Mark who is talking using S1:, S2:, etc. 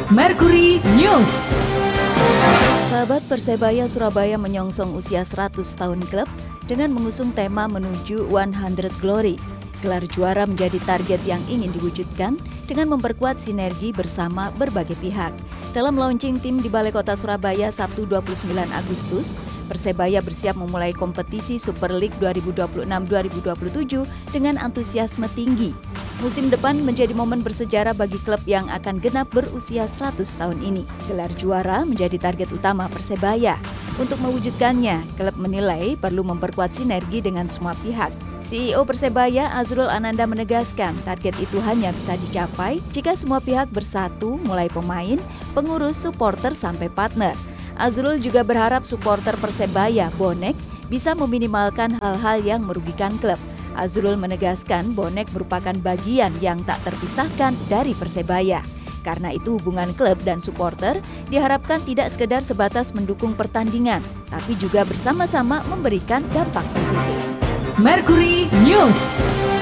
S1: Mercury News.
S2: Sahabat Persebaya Surabaya menyongsong usia 100 tahun klub dengan mengusung tema menuju 100 Glory. Gelar juara menjadi target yang ingin diwujudkan dengan memperkuat sinergi bersama berbagai pihak. Dalam launching tim di Balai Kota Surabaya Sabtu 29 Agustus, Persebaya bersiap memulai kompetisi Super League 2026-2027 dengan antusiasme tinggi. Musim depan menjadi momen bersejarah bagi klub yang akan genap berusia 100 tahun ini. Gelar juara menjadi target utama Persebaya. Untuk mewujudkannya, klub menilai perlu memperkuat sinergi dengan semua pihak. CEO Persebaya Azrul Ananda menegaskan target itu hanya bisa dicapai jika semua pihak bersatu, mulai pemain, pengurus, supporter sampai partner. Azrul juga berharap supporter Persebaya, bonek, bisa meminimalkan hal-hal yang merugikan klub. Azrul menegaskan bonek merupakan bagian yang tak terpisahkan dari Persebaya. Karena itu hubungan klub dan supporter diharapkan tidak sekedar sebatas mendukung pertandingan, tapi juga bersama-sama memberikan dampak positif.
S1: Mercury News.